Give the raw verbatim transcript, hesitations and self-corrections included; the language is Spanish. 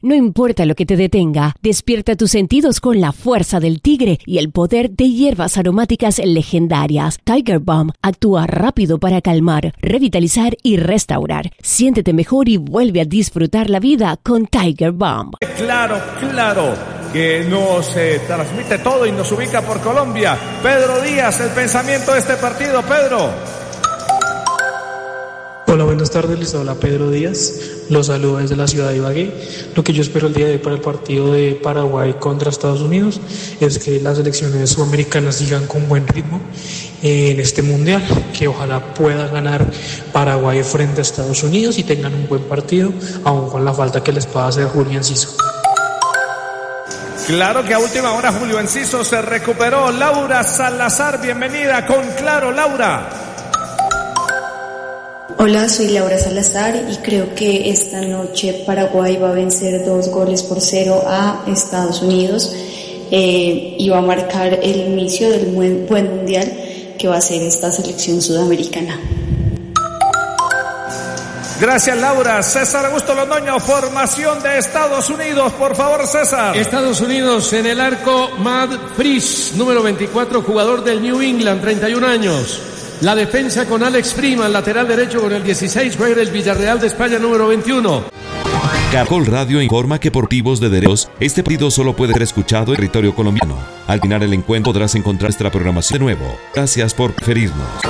No importa lo que te detenga, despierta tus sentidos con la fuerza del tigre y el poder de hierbas aromáticas legendarias. Tiger Balm actúa rápido para calmar, revitalizar y restaurar. Siéntete mejor y vuelve a disfrutar la vida con Tiger Balm. Claro, claro, que nos eh, transmite todo y nos ubica por Colombia. Pedro Díaz, el pensamiento de este partido, Pedro. Hola, buenas tardes, les habla Pedro Díaz, los saludo desde la ciudad de Ibagué. Lo que yo espero el día de hoy para el partido de Paraguay contra Estados Unidos es que las selecciones sudamericanas sigan con buen ritmo en este mundial, que ojalá pueda ganar Paraguay frente a Estados Unidos y tengan un buen partido, aun con la falta que les pueda hacer Julio Enciso. Claro que a última hora Julio Enciso se recuperó. Laura Salazar, bienvenida con Claro, Laura. Hola, soy Laura Salazar y creo que esta noche Paraguay va a vencer dos goles por cero a Estados Unidos eh, y va a marcar el inicio del buen, buen mundial que va a ser esta selección sudamericana. Gracias, Laura. César Augusto Londoño, formación de Estados Unidos, por favor, César. Estados Unidos en el arco, Matt Frisch, número veinticuatro, jugador del New England, treinta y un años. La defensa con Alex Freeman, lateral derecho con el dieciséis, juega el Villarreal de España, número veintiuno. Caracol Radio informa que por motivos de derechos, este partido solo puede ser escuchado en territorio colombiano. Al final el encuentro podrás encontrar nuestra programación de nuevo. Gracias por preferirnos.